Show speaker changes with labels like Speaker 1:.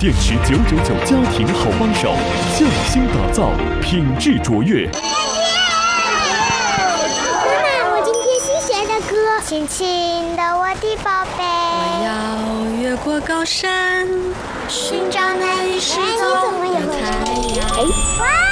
Speaker 1: 电池999家庭好帮手，匠心打造，品质卓越。
Speaker 2: 妈妈，我今天新学的歌，轻轻的我的宝贝。
Speaker 3: 我要越过高山，
Speaker 2: 寻找那一失踪的太阳。 哇！